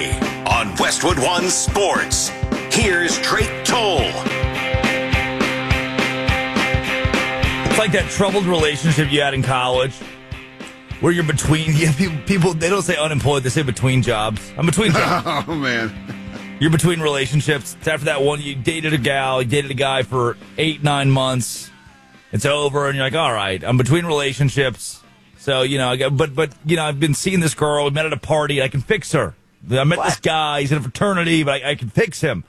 On Westwood One Sports, here's Drake Toll. It's like that troubled relationship you had in college where you're between, people, they don't say unemployed, they say between jobs. I'm between jobs. Oh, man. You're between relationships. It's after that one, you dated a gal, you dated a guy for 8-9 months. It's over, and you're like, all right, I'm between relationships. So, I've been seeing this girl. We met at a party. I can fix her. I met this guy. He's in a fraternity, but I can fix him.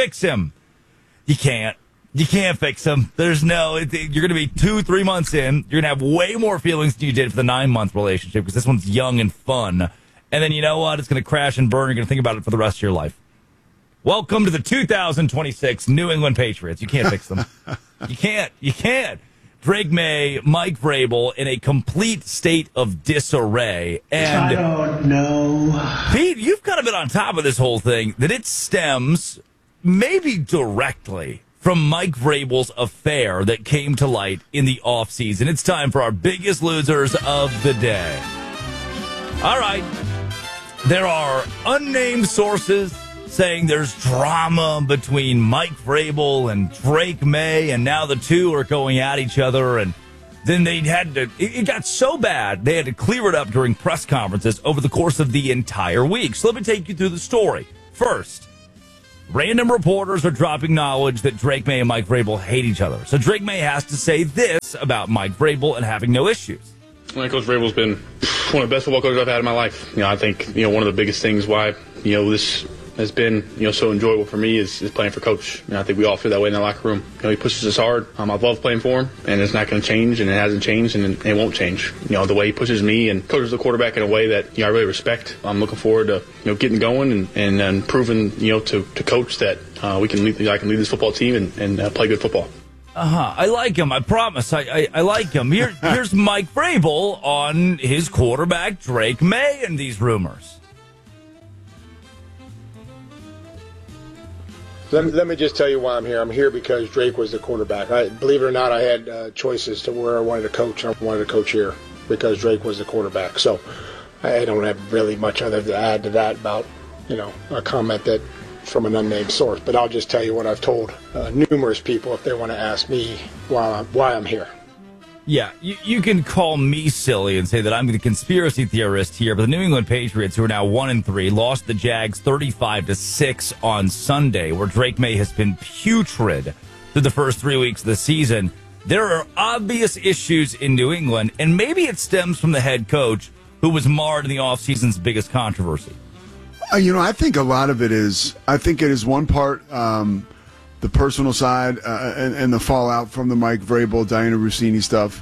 You can't. You can't fix him. There's no, you're going to be 2-3 months in. You're going to have way more feelings than you did for the 9-month relationship because this one's young and fun. And then you know what? It's going to crash and burn. You're going to think about it for the rest of your life. Welcome to the 2026 New England Patriots. You can't fix them. You can't. Drake May, Mike Vrabel in a complete state of disarray. And I don't know. Pete, you've kind of been on top of this whole thing, that it stems maybe directly from Mike Vrabel's affair that came to light in the offseason. It's time for our biggest losers of the day. All right. There are unnamed sources saying there's drama between Mike Vrabel and Drake May, and now the two are going at each other, and then they had to, it got so bad, they had to clear it up during press conferences over the course of the entire week. So let me take you through the story. First, random reporters are dropping knowledge that Drake May and Mike Vrabel hate each other. So Drake May has to say this about Mike Vrabel and having no issues. Coach Vrabel's been one of the best football coaches I've had in my life. I think, one of the biggest things why, this has been, so enjoyable for me is playing for Coach. I think we all feel that way in the locker room. He pushes us hard. I love playing for him, and it's not going to change, and it hasn't changed, and it won't change. The way he pushes me and coaches the quarterback in a way that I really respect. I'm looking forward to getting going and proving to Coach that I can lead this football team and play good football. I like him. I promise. I like him. Here's Mike Vrabel on his quarterback Drake May and these rumors. Let me just tell you why I'm here. I'm here because Drake was the quarterback. Believe it or not, I had choices to where I wanted to coach. I wanted to coach here because Drake was the quarterback. So I don't have really much other to add to that about, a comment that from an unnamed source. But I'll just tell you what I've told numerous people if they want to ask me why I'm here. Yeah, you can call me silly and say that I'm the conspiracy theorist here, but the New England Patriots, who are now 1-3, lost the Jags 35-6 on Sunday, where Drake May has been putrid through the first 3 weeks of the season. There are obvious issues in New England, and maybe it stems from the head coach, who was marred in the offseason's biggest controversy. I think a lot of it is, one part the personal side and the fallout from the Mike Vrabel, Diana Rossini stuff.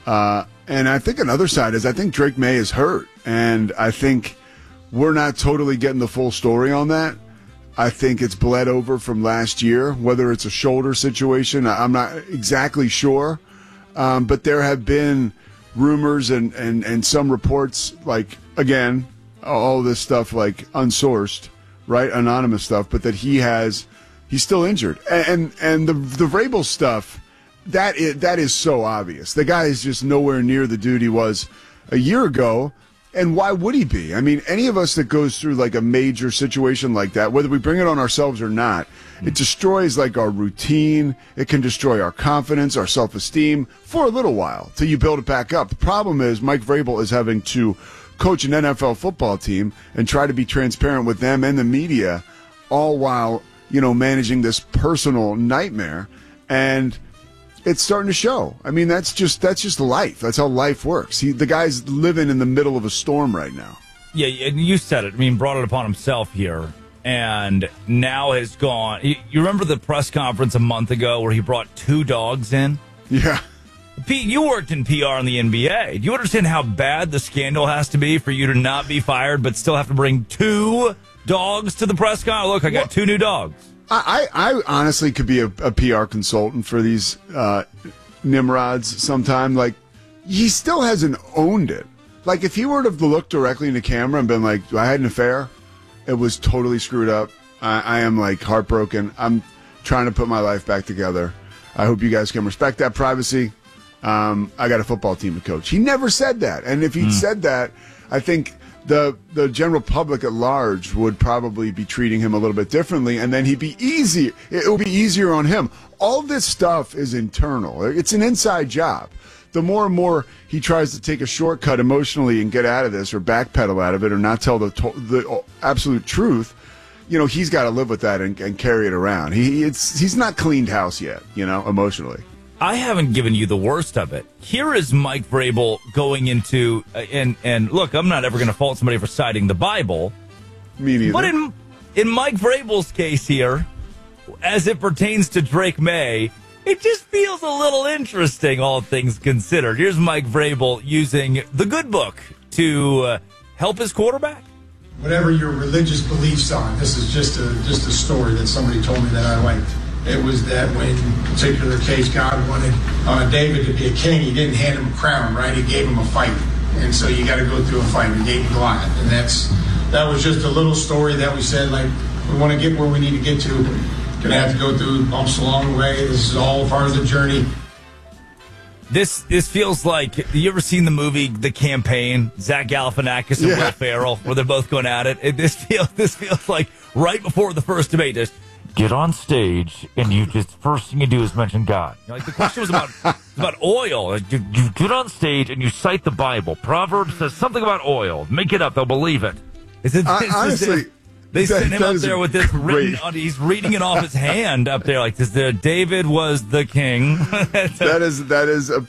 And I think another side is I think Drake May is hurt. And I think we're not totally getting the full story on that. I think it's bled over from last year, whether it's a shoulder situation. I'm not exactly sure. But there have been rumors and some reports, like, again, all this stuff like unsourced, right? Anonymous stuff, but that he's still injured. And the Vrabel stuff, that is so obvious. The guy is just nowhere near the dude he was a year ago. And why would he be? I mean, any of us that goes through like a major situation like that, whether we bring it on ourselves or not, it destroys like our routine. It can destroy our confidence, our self-esteem for a little while till you build it back up. The problem is Mike Vrabel is having to coach an NFL football team and try to be transparent with them and the media, all while managing this personal nightmare, and it's starting to show. I mean, that's just life. That's how life works. The guy's living in the middle of a storm right now. Yeah, and you said it. I mean, brought it upon himself here, and now has gone. You remember the press conference a month ago where he brought 2 dogs in? Yeah. Pete, you worked in PR in the NBA. Do you understand how bad the scandal has to be for you to not be fired but still have to bring 2 dogs to the press conference? Look, I got 2 new dogs. I honestly could be a PR consultant for these Nimrods sometime. Like, he still hasn't owned it. Like, if he were to look directly in the camera and been like, I had an affair, it was totally screwed up. I am, like, heartbroken. I'm trying to put my life back together. I hope you guys can respect that privacy. I got a football team to coach. He never said that. And if he'd said that, I think the general public at large would probably be treating him a little bit differently, and then he'd be easy. It would be easier on him. All this stuff is internal. It's an inside job. The more and more he tries to take a shortcut emotionally and get out of this, or backpedal out of it, or not tell the absolute truth, he's got to live with that and carry it around. He's not cleaned house yet, emotionally. I haven't given you the worst of it. Here is Mike Vrabel going into, and look, I'm not ever going to fault somebody for citing the Bible. Me neither. But in Mike Vrabel's case here, as it pertains to Drake May, it just feels a little interesting, all things considered. Here's Mike Vrabel using the good book to help his quarterback. Whatever your religious beliefs are, this is just a story that somebody told me that I liked. It was that when, in a particular case, God wanted David to be a king, he didn't hand him a crown, right? He gave him a fight. And so you got to go through a fight. He gave him Goliath. And that was just a little story that we said, like, we want to get where we need to get to. Going to have to go through bumps along the way. This is all part of the journey. This feels like, you ever seen the movie The Campaign? Zach Galifianakis and Will Ferrell, where they're both going at it. This feels like right before the first debate. Just get on stage and first thing you do is mention God. Like the question was about oil. Like, you get on stage and you cite the Bible. Proverbs says something about oil. Make it up; they'll believe it. Honestly. They sent him up there with this written. He's reading it off his hand up there, like this. David was the king. that is a